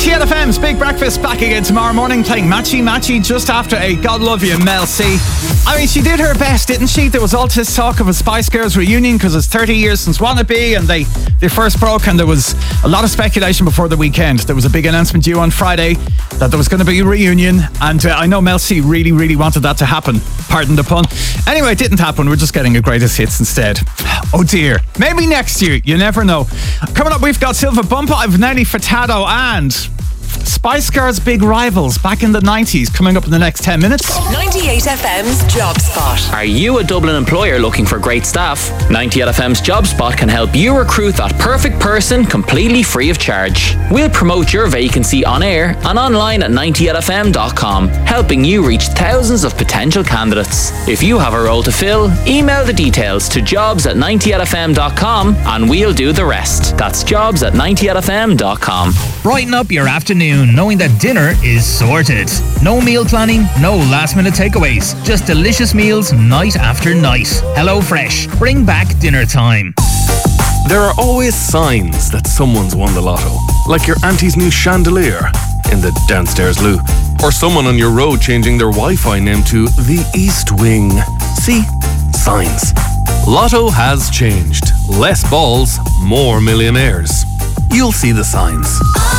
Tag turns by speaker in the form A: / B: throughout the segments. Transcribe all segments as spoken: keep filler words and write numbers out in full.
A: ninety L F M's Big Breakfast back again tomorrow morning, playing Matchy Matchy just after a God Love You Mel C. I mean, she did her best, didn't she? There was all this talk of a Spice Girls reunion because it's thirty years since Wannabe and they, they first broke, and there was a lot of speculation before the weekend. There was a big announcement due on Friday that there was going to be a reunion, and uh, I know Mel C really, really wanted that to happen. Pardon the pun. Anyway, it didn't happen. We're just getting a greatest hits instead. Oh dear. Maybe next year. You never know. Coming up, we've got Silva Bumpa, I've Nelly Furtado, and Spice Girls' big rivals back in the nineties coming up in the next ten minutes.
B: ninety-eight F M's Job Spot.
C: Are you a Dublin employer looking for great staff? ninety L F M's Job Spot can help you recruit that perfect person completely free of charge. We'll promote your vacancy on air and online at ninety L F M dot com, helping you reach thousands of potential candidates. If you have a role to fill, email the details to jobs at ninety L F M dot com and we'll do the rest. That's jobs at ninety L F M dot com.
D: Brighten up your afternoon knowing that dinner is sorted. No meal planning, no last minute takeaways. Just delicious meals night after night. HelloFresh, bring back dinner time.
E: There are always signs that someone's won the lotto. Like your auntie's new chandelier in the downstairs loo. Or someone on your road changing their Wi-Fi name to the East Wing. See? Signs. Lotto has changed. Less balls, more millionaires. You'll see the signs.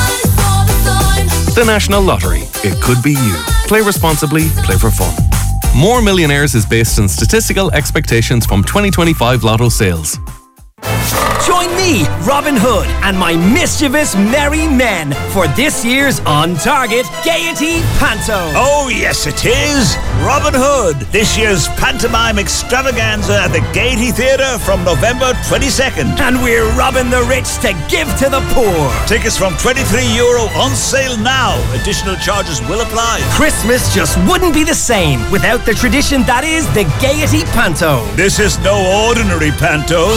E: The National Lottery. It could be you. Play responsibly, play for fun. More Millionaires is based on statistical expectations from twenty twenty-five Lotto sales.
F: Join me, Robin Hood, and my mischievous merry men for this year's On Target Gaiety Panto.
G: Oh, yes, it is. Robin Hood, this year's pantomime extravaganza at the Gaiety Theatre from November twenty-second.
F: And we're robbing the rich to give to the poor.
G: Tickets from twenty-three euro on sale now. Additional charges will apply.
F: Christmas just wouldn't be the same without the tradition that is the Gaiety Panto.
G: This is no ordinary panto.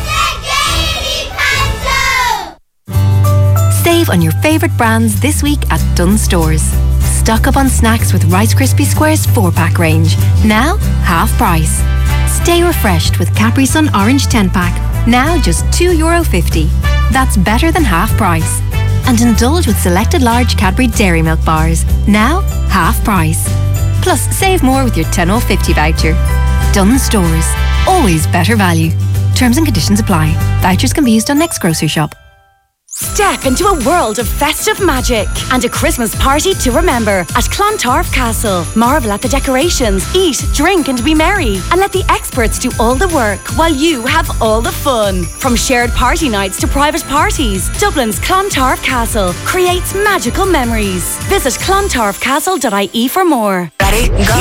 H: Save on your favourite brands this week at Dunnes Stores. Stock up on snacks with Rice Krispie Squares four pack range. Now, half price. Stay refreshed with Capri Sun Orange ten pack. Now just two euro fifty. That's better than half price. And indulge with selected large Cadbury Dairy Milk bars. Now, half price. Plus, save more with your ten off fifty voucher. Dunnes Stores. Always better value. Terms and conditions apply. Vouchers can be used on next grocery shop.
I: Step into a world of festive magic and a Christmas party to remember at Clontarf Castle. Marvel at the decorations, eat, drink and be merry, and let the experts do all the work while you have all the fun. From shared party nights to private parties, Dublin's Clontarf Castle creates magical memories. Visit clontarf castle dot I E for more.
B: Ready? Go.